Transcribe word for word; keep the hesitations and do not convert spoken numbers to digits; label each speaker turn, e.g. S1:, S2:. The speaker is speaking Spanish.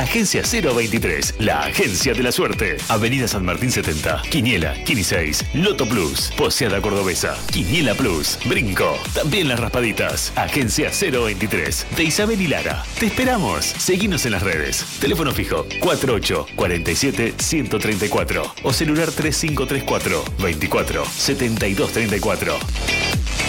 S1: Agencia cero veintitrés, la agencia de la suerte. Avenida San Martín setenta, Quiniela, Quiniseis, Loto Plus, Poseada Cordobesa, Quiniela Plus, Brinco, también las raspaditas. Agencia cero veintitrés, de Isabel y Lara. Te esperamos. Seguinos en las redes. Teléfono fijo cuarenta y ocho, cuarenta y siete, ciento treinta y cuatro o celular treinta y cinco treinta y cuatro, veinticuatro, setenta y dos treinta y cuatro.